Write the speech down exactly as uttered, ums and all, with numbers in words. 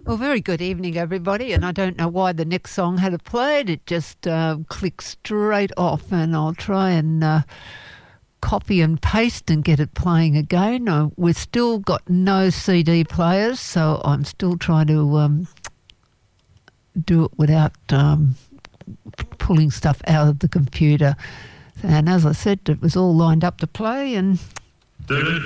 Well, very good evening, everybody, and I don't know why the next song had it played. It just uh, clicked straight off, and I'll try and uh, copy and paste and get it playing again. Uh, we've still got no C D players, so I'm still trying to um, do it without um, pulling stuff out of the computer. And as I said, it was all lined up to play, and